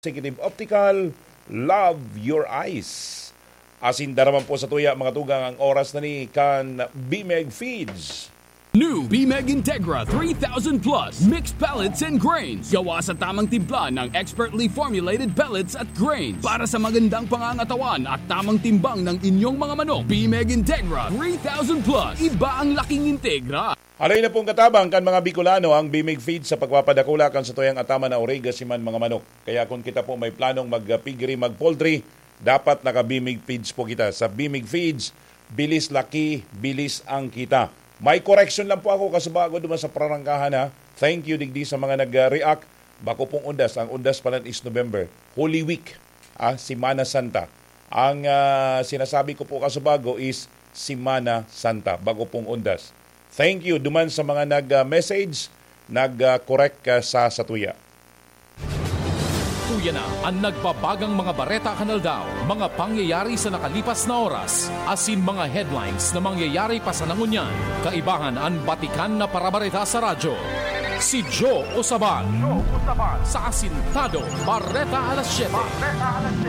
Executive Optical, love your eyes. Asin daraman po sa tuya mga tugang ang oras na ni kan BMEG Feeds. New BMEG Integra 3000 Plus Mixed Pellets and Grains. Gawa sa tamang timpla ng expertly formulated pellets at grains para sa magandang pangangatawan at tamang timbang ng inyong mga manok. BMEG Integra 3000 Plus. Iba ang laking Integra. Alay na pong katabang kan mga Bicolano ang BMEG Feeds sa pagpapadakula kan sa tuyang atama na orega siman mga manok. Kaya kung kita po may planong mag-piggery, mag-poultry, dapat naka-BMEG Feeds po kita. Sa BMEG Feeds, bilis laki, bilis ang kita. May correction lang po ako kasi bago duman sa prarangkahan ha. Thank you digdi sa mga nag-react. Bako pong undas. Ang undas pala is November. Holy Week. Semana Santa. Ang sinasabi ko po kasi bago is Semana Santa. Bago pong undas. Thank you duman sa mga nag-message, nag-correct sa tuya. Tuya na ang nagbabagang mga bareta kanal daw, mga pangyayari sa nakalipas na oras, asin mga headlines na mangyayari pa sa nangunyan. Kaibahan ang batikan na parabareta sa radyo. Si Joe Osaban sa Asintado Bareta Alas 7.